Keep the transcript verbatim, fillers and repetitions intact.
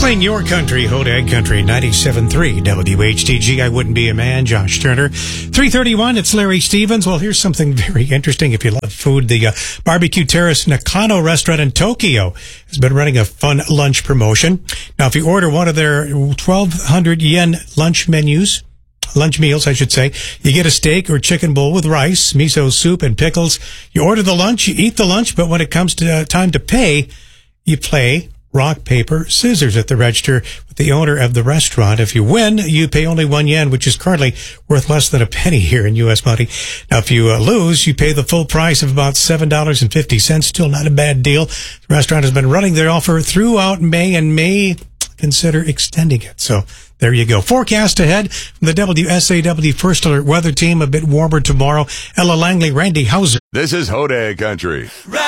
Playing your country, Hodag Country, ninety-seven point three W H T G. I wouldn't be a man, Josh Turner. three thirty-one, it's Larry Stevens. Well, here's something very interesting if you love food. The uh, Barbecue Terrace Nakano restaurant in Tokyo has been running a fun lunch promotion. Now, if you order one of their twelve hundred yen lunch menus, lunch meals, I should say, you get a steak or chicken bowl with rice, miso soup, and pickles. You order the lunch, you eat the lunch, but when it comes to uh, time to pay, you play rock, paper, scissors at the register with the owner of the restaurant. If you win, you pay only one yen, which is currently worth less than a penny here in U S money. Now, if you uh, lose, you pay the full price of about seven dollars and fifty cents. Still not a bad deal. The restaurant has been running their offer throughout May and may consider extending it. So there you go. Forecast ahead from the W S A W First Alert Weather Team. A bit warmer tomorrow. Ella Langley, Randy Hauser. This is Hodag Country.